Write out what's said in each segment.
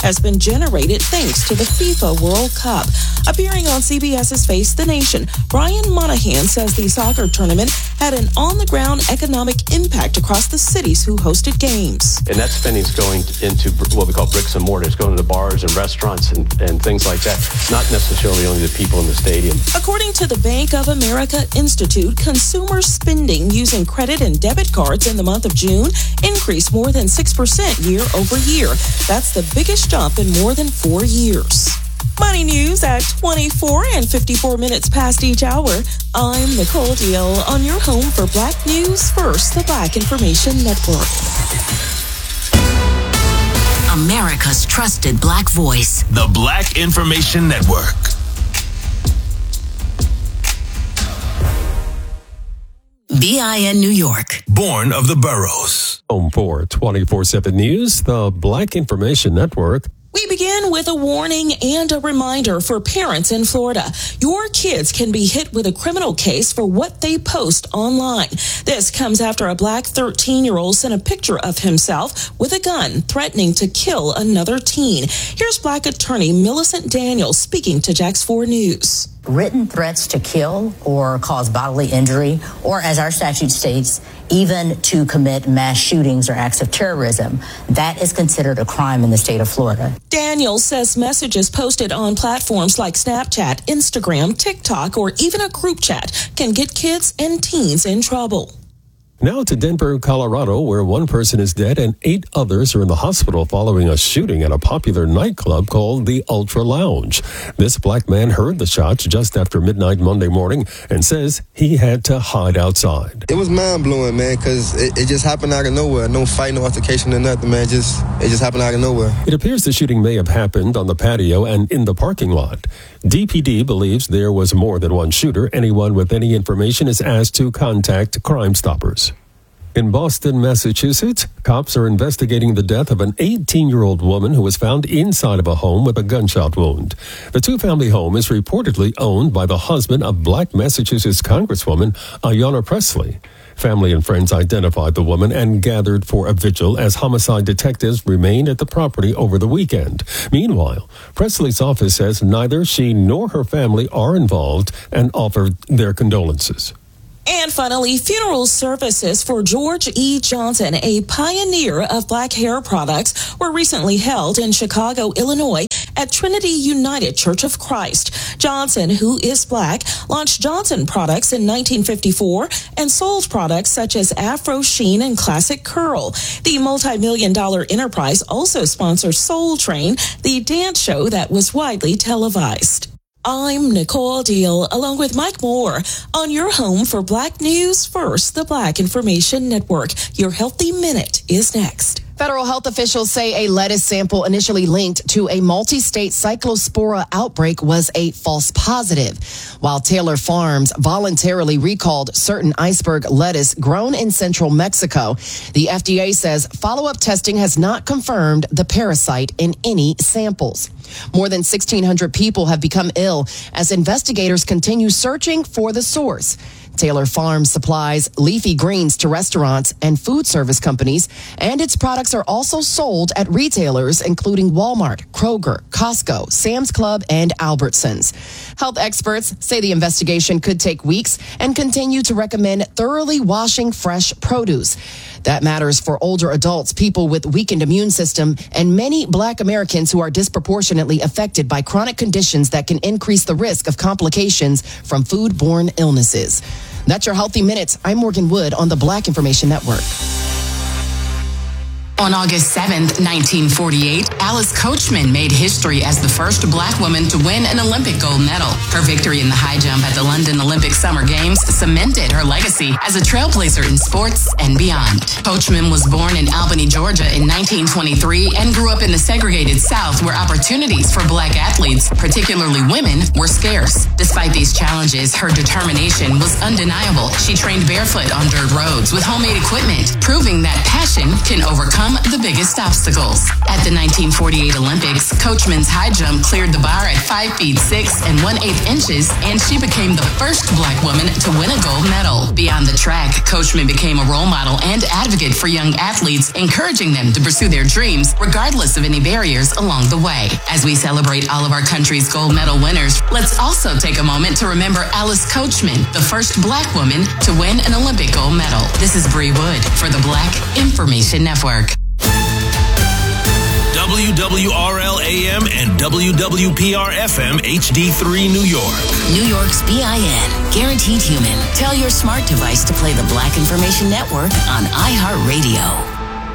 has been generated thanks to the FIFA World Cup. Appearing on CBS's Face the Nation, Brian Monahan says the soccer tournament had an on-the-ground economic impact across the cities who hosted games. And that spending is going into what we call bricks and mortar. It's going to the bars and restaurants and things like that, not necessarily only the people in the stadium. According to the Bank of America Institute, consumer spending using credit and debit cards in the month of June increased more than 6% year over year. That's the biggest jump in more than 4 years. Money news at 24 and 54 minutes past each hour. I'm Nicole Deal on your home for Black News First, the Black Information Network. America's trusted Black voice. The Black Information Network. BIN New York. Born of the boroughs. Home for 24/7 News, the Black Information Network. We begin with a warning and a reminder for parents in Florida. Your kids can be hit with a criminal case for what they post online. This comes after a Black 13-year-old sent a picture of himself with a gun threatening to kill another teen. Here's Black attorney Millicent Daniels speaking to Jax 4 News. Written threats to kill or cause bodily injury, or as our statute states, even to commit mass shootings or acts of terrorism, that is considered a crime in the state of Florida. Daniels says messages posted on platforms like Snapchat, Instagram, TikTok, or even a group chat can get kids and teens in trouble. Now to Denver, Colorado, where one person is dead and 8 others are in the hospital following a shooting at a popular nightclub called the Ultra Lounge. This Black man heard the shots just after midnight Monday morning and says he had to hide outside. It was mind-blowing, man, because it just happened out of nowhere. No fight, no altercation or nothing, man. It just happened out of nowhere. It appears the shooting may have happened on the patio and in the parking lot. DPD believes there was more than one shooter. Anyone with any information is asked to contact Crime Stoppers. In Boston, Massachusetts, cops are investigating the death of an 18-year-old woman who was found inside of a home with a gunshot wound. The two-family home is reportedly owned by the husband of Black Massachusetts Congresswoman Ayanna Pressley. Family and friends identified the woman and gathered for a vigil as homicide detectives remained at the property over the weekend. Meanwhile, Pressley's office says neither she nor her family are involved and offered their condolences. And finally, funeral services for George E. Johnson, a pioneer of Black hair products, were recently held in Chicago, Illinois, at Trinity United Church of Christ. Johnson, who is Black, launched Johnson products in 1954 and sold products such as Afro Sheen and Classic Curl. The multi-million-dollar enterprise also sponsors Soul Train, the dance show that was widely televised. I'm Nicole Deal, along with Mike Moore, on your home for Black News First, the Black Information Network. Your Healthy Minute is next. Federal health officials say a lettuce sample initially linked to a multi-state cyclospora outbreak was a false positive, while Taylor Farms voluntarily recalled certain iceberg lettuce grown in central Mexico. The FDA says follow-up testing has not confirmed the parasite in any samples. More than 1,600 people have become ill as investigators continue searching for the source. Taylor Farms supplies leafy greens to restaurants and food service companies, and its products are also sold at retailers including Walmart, Kroger, Costco, Sam's Club, and Albertsons. Health experts say the investigation could take weeks and continue to recommend thoroughly washing fresh produce. That matters for older adults, people with weakened immune system, and many Black Americans who are disproportionately affected by chronic conditions that can increase the risk of complications from foodborne illnesses. That's your Healthy Minute. I'm Morgan Wood on the Black Information Network. On August 7th, 1948, Alice Coachman made history as the first Black woman to win an Olympic gold medal. Her victory in the high jump at the London Olympic Summer Games cemented her legacy as a trailblazer in sports and beyond. Coachman was born in Albany, Georgia in 1923 and grew up in the segregated South where opportunities for Black athletes, particularly women, were scarce. Despite these challenges, her determination was undeniable. She trained barefoot on dirt roads with homemade equipment, proving that passion can overcome overcome the biggest obstacles. At the 1948 Olympics, Coachman's high jump cleared the bar at 5 feet 6 and 1/8 inches, and she became the first Black woman to win a gold medal. Beyond the track, Coachman became a role model and advocate for young athletes, encouraging them to pursue their dreams regardless of any barriers along the way. As we celebrate all of our country's gold medal winners, let's also take a moment to remember Alice Coachman, the first Black woman to win an Olympic gold medal. This is Bree Wood for the Black Information Network. WWRL AM and WWPR FM HD3 New York. New York's BIN. Guaranteed human. Tell your smart device to play the Black Information Network on iHeartRadio.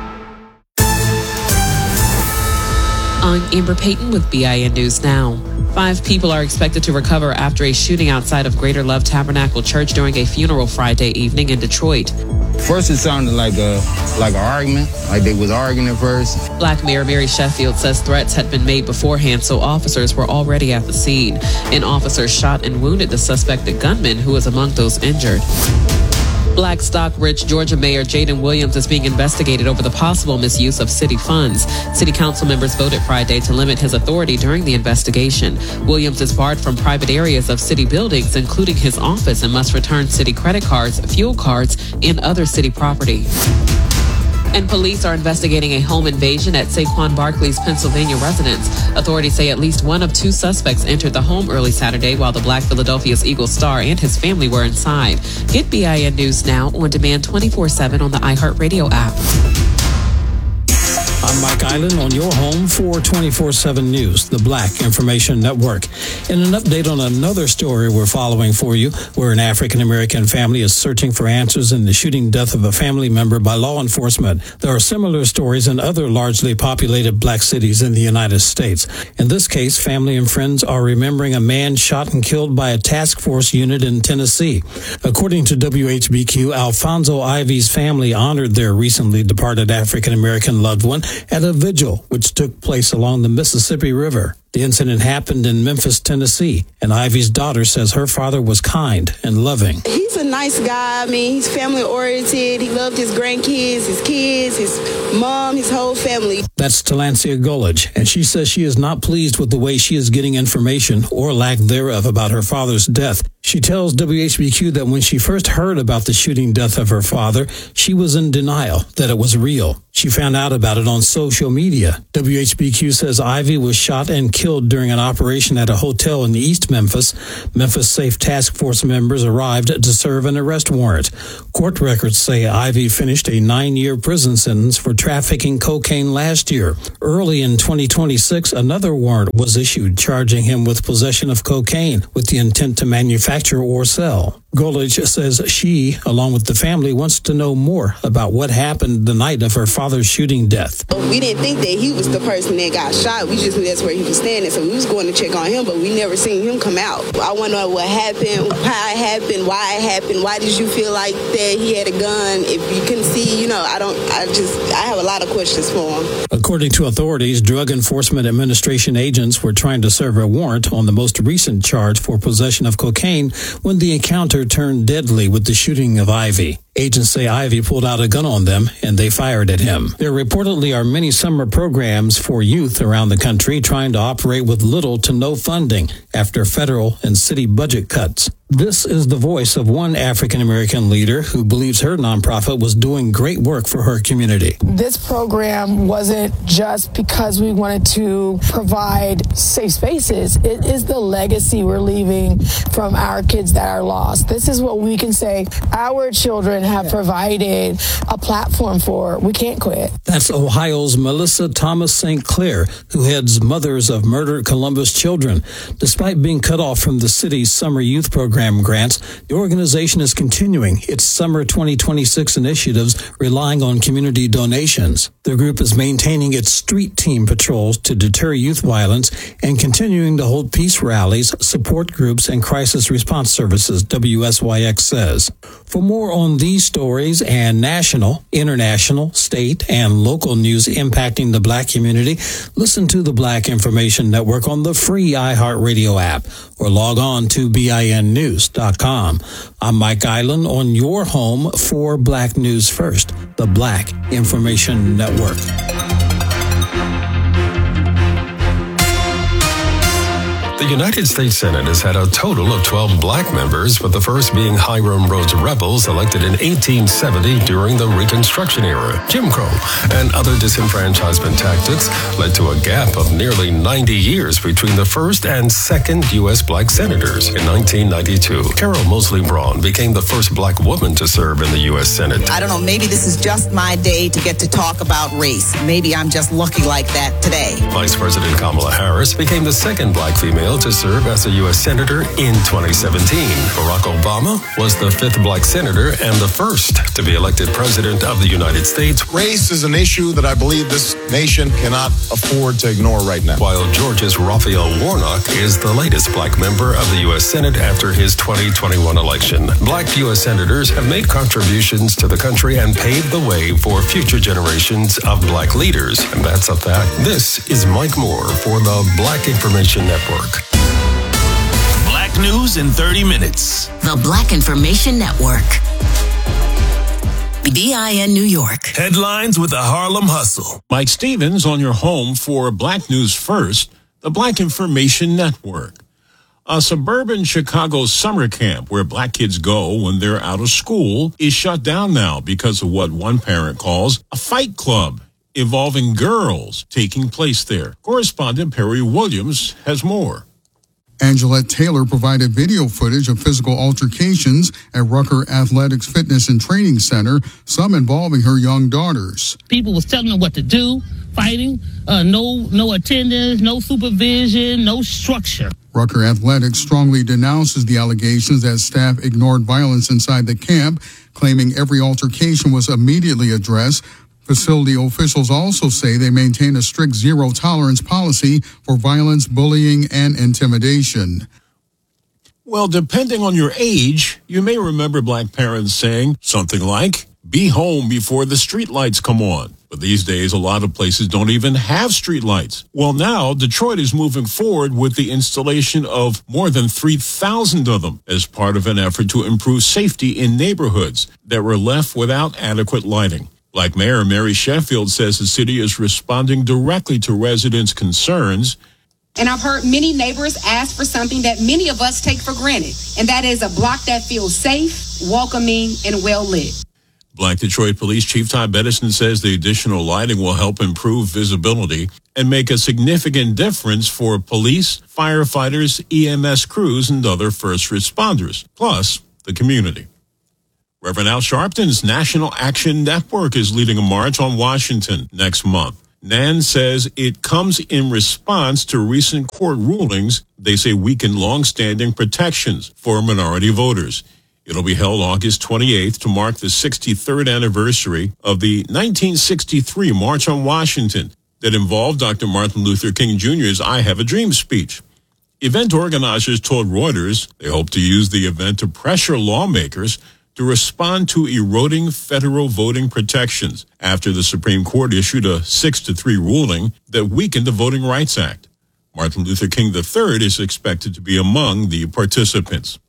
I'm Amber Payton with BIN News Now. 5 people are expected to recover after a shooting outside of Greater Love Tabernacle Church during a funeral Friday evening in Detroit. First, it sounded like an argument, like they was arguing at first. Black Mayor Mary Sheffield says threats had been made beforehand, so officers were already at the scene. An officer shot and wounded the suspected gunman, who was among those injured. Black Stockbridge, Georgia Mayor Jaden Williams is being investigated over the possible misuse of city funds. City council members voted Friday to limit his authority during the investigation. Williams is barred from private areas of city buildings, including his office, and must return city credit cards, fuel cards, and other city property. And police are investigating a home invasion at Saquon Barkley's Pennsylvania residence. Authorities say at least one of 2 suspects entered the home early Saturday while the Black Philadelphia's Eagles star and his family were inside. Get BIN News Now on demand 24/7 on the iHeartRadio app. I'm Mike Island on your home for 24/7 News, the Black Information Network. In an update on another story we're following for you, where an African-American family is searching for answers in the shooting death of a family member by law enforcement. There are similar stories in other largely populated Black cities in the United States. In this case, family and friends are remembering a man shot and killed by a task force unit in Tennessee. According to WHBQ, Alfonso Ivy's family honored their recently departed African-American loved one at a vigil which took place along the Mississippi River. The incident happened in Memphis, Tennessee, and Ivy's daughter says her father was kind and loving. He's a nice guy. I mean, he's family-oriented. He loved his grandkids, his mom, his whole family. That's Talancia Gullidge, and she says she is not pleased with the way she is getting information, or lack thereof, about her father's death. She tells WHBQ that when she first heard about the shooting death of her father, she was in denial that it was real. She found out about it on social media. WHBQ says Ivy was shot and killed during an operation at a hotel in East Memphis. Memphis Safe Task Force members arrived to serve an arrest warrant. Court records say Ivy finished a 9-year prison sentence for trafficking cocaine last year. Early in 2026, another warrant was issued charging him with possession of cocaine with the intent to manufacture or sell. Gullidge says she, along with the family, wants to know more about what happened the night of her father's shooting death. We didn't think that he was the person that got shot. We just knew that's where he was standing, so we was going to check on him, but we never seen him come out. I want to know what happened, how it happened, why it happened. Why did you feel like that he had a gun? If you couldn't see, I have a lot of questions for him. According to authorities, Drug Enforcement Administration agents were trying to serve a warrant on the most recent charge for possession of cocaine when the encounter turned deadly with the shooting of Ivy. Agents say Ivy pulled out a gun on them and they fired at him. There reportedly are many summer programs for youth around the country trying to operate with little to no funding after federal and city budget cuts. This is the voice of one African-American leader who believes her nonprofit was doing great work for her community. This program wasn't just because we wanted to provide safe spaces. It is the legacy we're leaving from our kids that are lost. This is what we can say our children have provided a platform for. We can't quit. That's Ohio's Melissa Thomas St. Clair, who heads Mothers of Murdered Columbus Children. Despite being cut off from the city's summer youth program grants, the organization is continuing its summer 2026 initiatives relying on community donations. The group is maintaining its street team patrols to deter youth violence and continuing to hold peace rallies, support groups, and crisis response services, WSYX says. For more on these key stories and national, international, state, and local news impacting the Black community, listen to the Black Information Network on the free iHeartRadio app or log on to BINnews.com. I'm Mike Island on your home for Black News First, the Black Information Network. The United States Senate has had a total of 12 black members, with the first being Hiram Rhodes Rebels, elected in 1870 during the Reconstruction era. Jim Crow and other disenfranchisement tactics led to a gap of nearly 90 years between the first and second U.S. black senators. In 1992, Carol Mosley Braun became the first black woman to serve in the U.S. Senate. I don't know, maybe this is just my day to get to talk about race. Maybe I'm just lucky like that today. Vice President Kamala Harris became the second black female to serve as a U.S. Senator in 2017. Barack Obama was the fifth black senator and the first to be elected President of the United States. Race is an issue that I believe this nation cannot afford to ignore right now. While Georgia's Raphael Warnock is the latest black member of the U.S. Senate after his 2021 election. Black U.S. senators have made contributions to the country and paved the way for future generations of black leaders. And that's a fact. This is Mike Moore for the Black Information Network. Black news in 30 minutes. The Black Information Network. BIN New York. Headlines with the Harlem Hustle. Mike Stevens on your home for Black News First, the Black Information Network. A suburban Chicago summer camp where black kids go when they're out of school is shut down now because of what one parent calls a fight club involving girls taking place there. Correspondent Perry Williams has more. Angelette Taylor provided video footage of physical altercations at Rucker Athletics Fitness and Training Center, some involving her young daughters. People was telling them what to do, fighting, no attendance, no supervision, no structure. Rucker Athletics strongly denounces the allegations that staff ignored violence inside the camp, claiming every altercation was immediately addressed. Facility officials also say they maintain a strict zero-tolerance policy for violence, bullying, and intimidation. Well, depending on your age, you may remember black parents saying something like, "Be home before the streetlights come on." But these days, a lot of places don't even have streetlights. Well, now, Detroit is moving forward with the installation of more than 3,000 of them as part of an effort to improve safety in neighborhoods that were left without adequate lighting. Black Mayor Mary Sheffield says the city is responding directly to residents' concerns. And I've heard many neighbors ask for something that many of us take for granted, and that is a block that feels safe, welcoming, and well lit. Black Detroit Police Chief Todd Bettison says the additional lighting will help improve visibility and make a significant difference for police, firefighters, EMS crews, and other first responders, plus the community. Reverend Al Sharpton's National Action Network is leading a march on Washington next month. NAN says it comes in response to recent court rulings they say weaken long-standing protections for minority voters. It'll be held August 28th to mark the 63rd anniversary of the 1963 March on Washington that involved Dr. Martin Luther King Jr.'s I Have a Dream speech. Event organizers told Reuters they hope to use the event to pressure lawmakers to respond to eroding federal voting protections after the Supreme Court issued a 6-3 ruling that weakened the Voting Rights Act. Martin Luther King III is expected to be among the participants.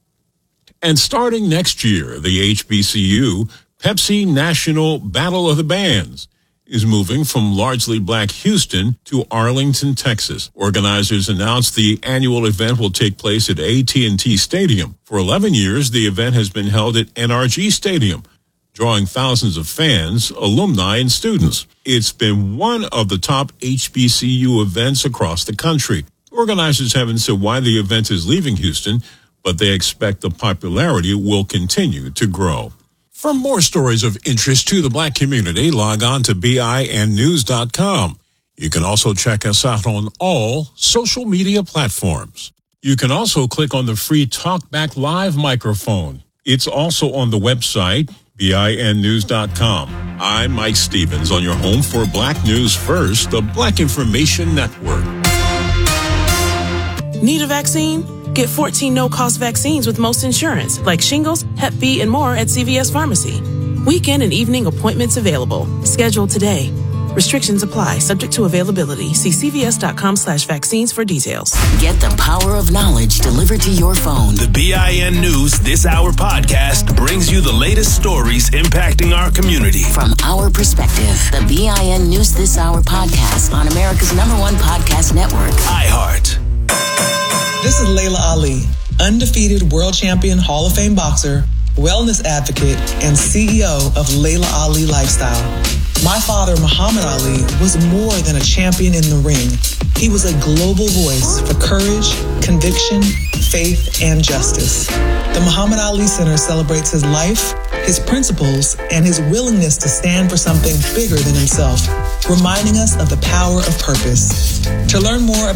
And starting next year, the HBCU Pepsi National Battle of the Bands is moving from largely black Houston to Arlington, Texas. Organizers announced the annual event will take place at AT&T Stadium. For 11 years, the event has been held at NRG Stadium, drawing thousands of fans, alumni, and students. It's been one of the top HBCU events across the country. Organizers haven't said why the event is leaving Houston, but they expect the popularity will continue to grow. For more stories of interest to the black community, log on to BINnews.com. You can also check us out on all social media platforms. You can also click on the free TalkBack Live microphone. It's also on the website, BINnews.com. I'm Mike Stevens on your home for Black News First, the Black Information Network. Need a vaccine? Get 14 no-cost vaccines with most insurance, like shingles, Hep B, and more at CVS Pharmacy. Weekend and evening appointments available. Schedule today. Restrictions apply, subject to availability. See cvs.com/vaccines for details. Get the power of knowledge delivered to your phone. The BIN News This Hour podcast brings you the latest stories impacting our community. From our perspective, the BIN News This Hour podcast on America's #1 podcast network, iHeart. This is Layla Ali, undefeated world champion, Hall of Fame boxer, wellness advocate, and CEO of Layla Ali Lifestyle. My father, Muhammad Ali, was more than a champion in the ring. He was a global voice for courage, conviction, faith, and justice. The Muhammad Ali Center celebrates his life, his principles, and his willingness to stand for something bigger than himself, reminding us of the power of purpose. To learn more